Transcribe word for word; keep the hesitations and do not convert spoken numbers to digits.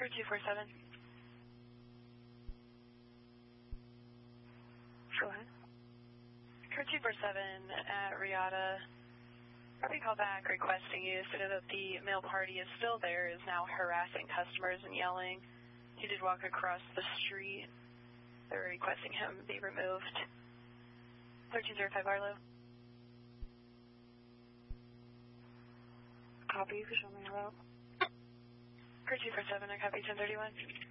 Crew two four seven. Go ahead. Crew two four seven at Riata. Probably call back requesting you so that the male party is still there, is now harassing customers and yelling. He did walk across the street. They're requesting him be removed. thirteen oh five Arlo. Copy, you can show me a route. Crew two four seven, I copy ten thirty-one.